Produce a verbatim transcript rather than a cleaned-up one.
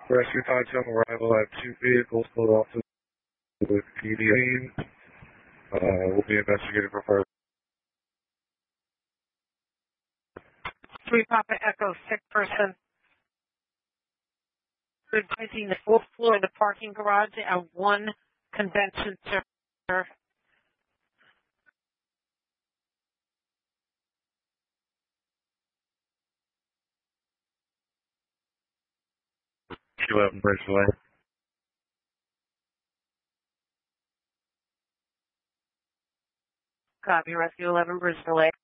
Rescue five seven arrival at two vehicles pulled off with P D A. Uh, we'll be investigating for further. Three Papa Echo, sick person. Advising the fourth floor of the parking garage at one convention center. eleven Bridge Lane. Copy, Rescue eleven, Bridge Delay.